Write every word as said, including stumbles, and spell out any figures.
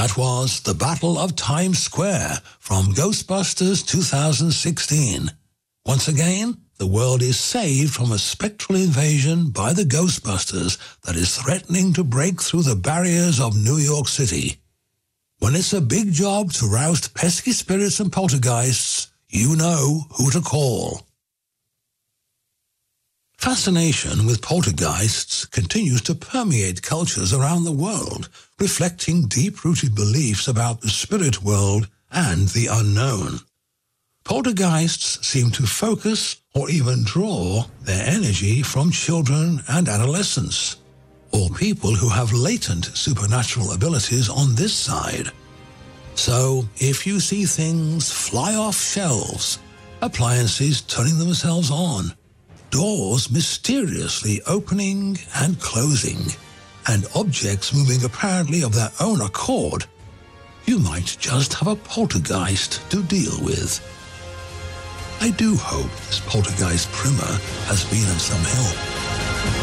That was the Battle of Times Square from Ghostbusters two thousand sixteen. Once again, the world is saved from a spectral invasion by the Ghostbusters that is threatening to break through the barriers of New York City. When it's a big job to roust pesky spirits and poltergeists, you know who to call. Fascination with poltergeists continues to permeate cultures around the world, reflecting deep-rooted beliefs about the spirit world and the unknown. Poltergeists seem to focus or even draw their energy from children and adolescents, or people who have latent supernatural abilities on this side. So, if you see things fly off shelves, appliances turning themselves on, doors mysteriously opening and closing, and objects moving apparently of their own accord, you might just have a poltergeist to deal with. I do hope this poltergeist primer has been of some help.